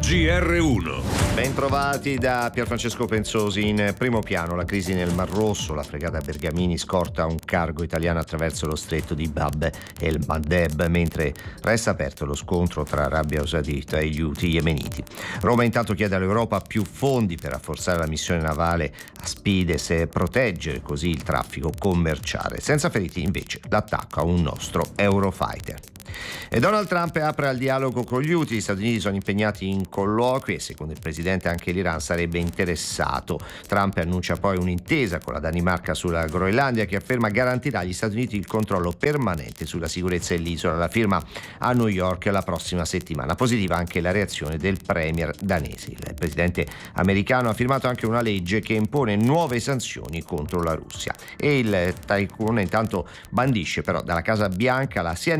GR1. Bentrovati da Pierfrancesco Penzosi. In primo piano la crisi nel Mar Rosso. La fregata Bergamini scorta un cargo italiano attraverso lo stretto di Bab el Mandeb, mentre resta aperto lo scontro tra Arabia Saudita e gli Houthi yemeniti. Roma intanto chiede all'Europa più fondi per rafforzare la missione navale Aspides e proteggere così il traffico commerciale. Senza feriti invece l'attacco a un nostro Eurofighter. E Donald Trump apre al dialogo con gli Houthi. Gli Stati Uniti sono impegnati in colloqui e secondo il presidente anche l'Iran sarebbe interessato. Trump annuncia poi un'intesa con la Danimarca sulla Groenlandia che afferma garantirà agli Stati Uniti il controllo permanente sulla sicurezza dell'isola. La firma a New York la prossima settimana. Positiva anche la reazione del premier danese. Il presidente americano ha firmato anche una legge che impone nuove sanzioni contro la Russia. E il tycoon intanto bandisce però dalla Casa Bianca la CNN